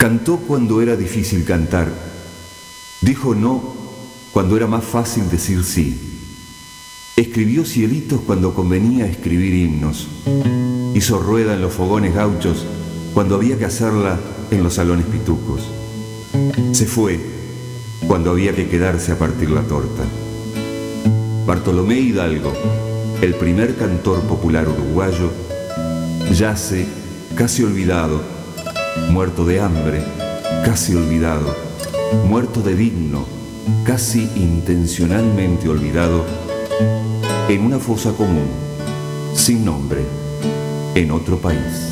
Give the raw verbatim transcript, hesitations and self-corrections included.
Cantó cuando era difícil cantar. Dijo no cuando era más fácil decir sí. Escribió cielitos cuando convenía escribir himnos. Hizo rueda en los fogones gauchos cuando había que hacerla en los salones pitucos. Se fue cuando había que quedarse a partir la torta. Bartolomé Hidalgo, el primer cantor popular uruguayo, yace casi olvidado, muerto de hambre, casi olvidado, muerto de digno, casi intencionalmente olvidado, en una fosa común, sin nombre, en otro país.